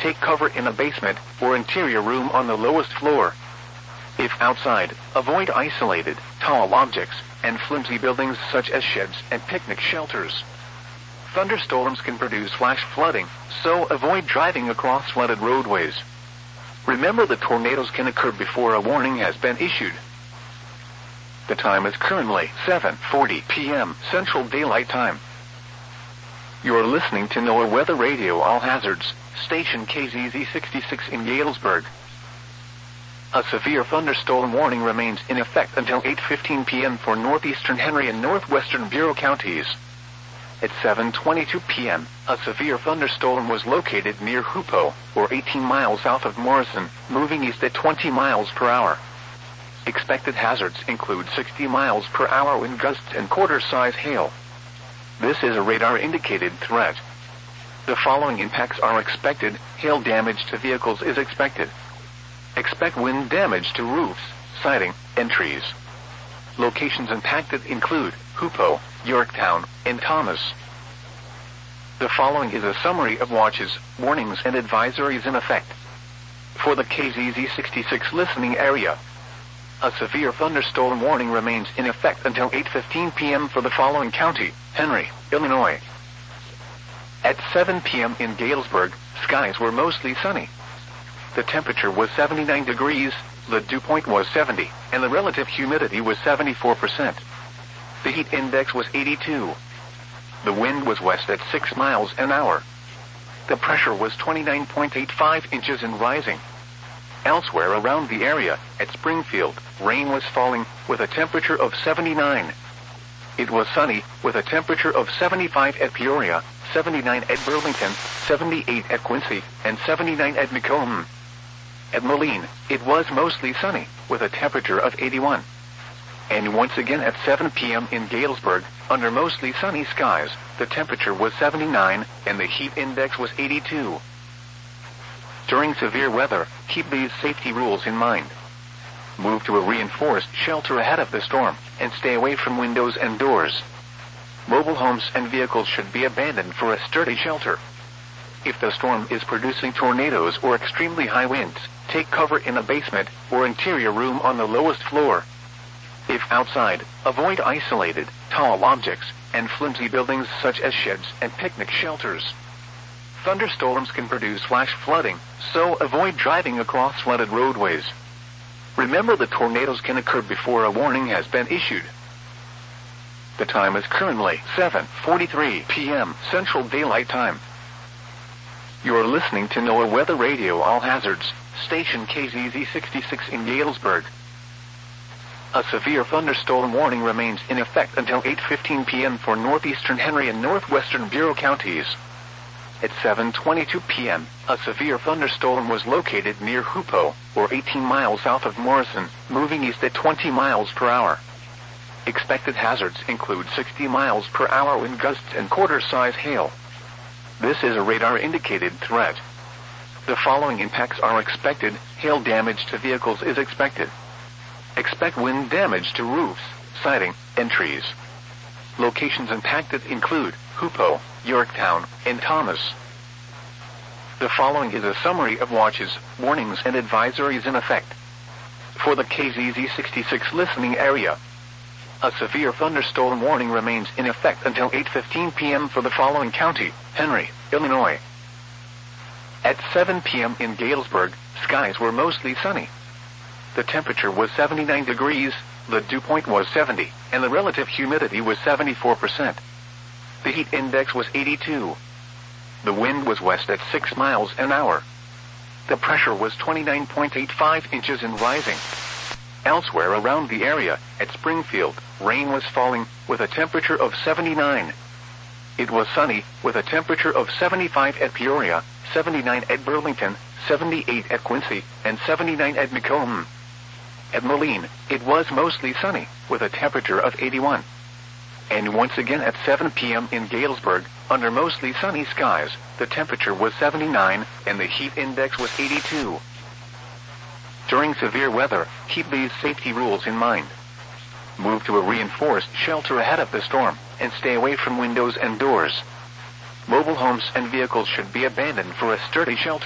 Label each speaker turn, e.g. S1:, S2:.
S1: take cover in a basement or interior room on the lowest floor. If outside, avoid isolated, tall objects and flimsy buildings such as sheds and picnic shelters. Thunderstorms can produce flash flooding, so avoid driving across flooded roadways. Remember that tornadoes can occur before a warning has been issued. The time is currently 7:40 p.m. Central Daylight Time. You are listening to NOAA Weather Radio All Hazards, station KZZ 66 in Galesburg. A severe thunderstorm warning remains in effect until 8:15 p.m. for northeastern Henry and northwestern Bureau counties. At 7:22 p.m., a severe thunderstorm was located near Hoopo, or 18 miles south of Morrison, moving east at 20 miles per hour. Expected hazards include 60 miles per hour wind gusts and quarter-size hail. This is a radar-indicated threat. The following impacts are expected. Hail damage to vehicles is expected. Expect wind damage to roofs, siding, and trees. Locations impacted include Hoopo, Yorktown, and Thomas. The following is a summary of watches, warnings, and advisories in effect. For the KZZ 66 listening area, a severe thunderstorm warning remains in effect until 8:15 p.m. for the following county: Henry, Illinois. At 7 p.m. in Galesburg, skies were mostly sunny. The temperature was 79 degrees, the dew point was 70, and the relative humidity was 74%. The heat index was 82. The wind was west at 6 miles an hour. The pressure was 29.85 inches and rising. Elsewhere around the area, at Springfield, rain was falling with a temperature of 79. It was sunny with a temperature of 75 at Peoria, 79 at Burlington, 78 at Quincy, and 79 at Macomb. At Moline, it was mostly sunny with a temperature of 81. And once again at 7 p.m. in Galesburg, under mostly sunny skies, the temperature was 79 and the heat index was 82. During severe weather, keep these safety rules in mind. Move to a reinforced shelter ahead of the storm and stay away from windows and doors. Mobile homes and vehicles should be abandoned for a sturdy shelter. If the storm is producing tornadoes or extremely high winds, take cover in a basement or interior room on the lowest floor. If outside, avoid isolated, tall objects and flimsy buildings such as sheds and picnic shelters. Thunderstorms can produce flash flooding, so avoid driving across flooded roadways. Remember that tornadoes can occur before a warning has been issued. The time is currently 7:43 p.m. Central Daylight Time. You are listening to NOAA Weather Radio All Hazards, station KZZ 66 in Galesburg. A severe thunderstorm warning remains in effect until 8:15 p.m. for northeastern Henry and northwestern Bureau counties. At 7:22 p.m., a severe thunderstorm was located near Hoopo, or 18 miles south of Morrison, moving east at 20 miles per hour. Expected hazards include 60 miles per hour wind gusts and quarter-size hail. This is a radar-indicated threat. The following impacts are expected. Hail damage to vehicles is expected. Expect wind damage to roofs, siding, and trees. Locations impacted include Hoopo, Yorktown, and Thomas. The following is a summary of watches, warnings, and advisories in effect. For the KZZ 66 listening area, a severe thunderstorm warning remains in effect until 8:15 p.m. for the following county: Henry, Illinois. At 7 p.m. in Galesburg, skies were mostly sunny. The temperature was 79 degrees, the dew point was 70, and the relative humidity was 74%. The heat index was 82. The wind was west at 6 miles an hour. The pressure was 29.85 inches and rising. Elsewhere around the area, at Springfield, rain was falling with a temperature of 79. It was sunny with a temperature of 75 at Peoria, 79 at Burlington, 78 at Quincy, and 79 at Macomb. At Moline, it was mostly sunny with a temperature of 81. And once again at 7 p.m. in Galesburg, under mostly sunny skies, the temperature was 79 and the heat index was 82. During severe weather, keep these safety rules in mind. Move to a reinforced shelter ahead of the storm and stay away from windows and doors. Mobile homes and vehicles should be abandoned for a sturdy shelter.